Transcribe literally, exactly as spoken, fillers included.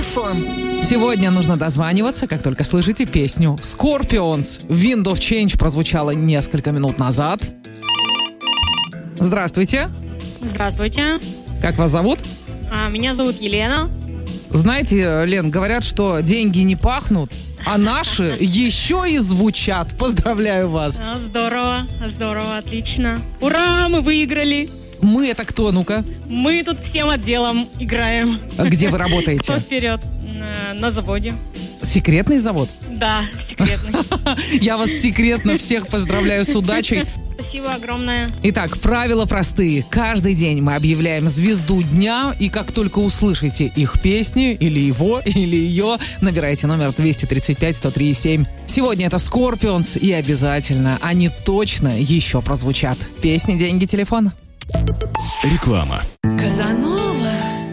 телефон. Сегодня нужно дозваниваться, как только слышите песню Scorpions. Wind of Change прозвучала несколько минут назад. Здравствуйте. Здравствуйте. Как вас зовут? А, меня зовут Елена. Знаете, Лен, говорят, что деньги не пахнут, а наши еще и звучат. Поздравляю вас. А, здорово, здорово, отлично. Ура, мы выиграли. Мы это кто, ну-ка? Мы тут всем отделом играем. А где вы работаете? Кто вперед? На, на заводе. Секретный завод? Да, секретный. Я вас секретно всех поздравляю с удачей. Спасибо огромное. Итак, правила простые. Каждый день мы объявляем звезду дня, и как только услышите их песни, или его, или ее, набирайте номер двести тридцать пять сто три семь. Сегодня это Scorpions, и обязательно они точно еще прозвучат. Песни, деньги, телефон. Реклама.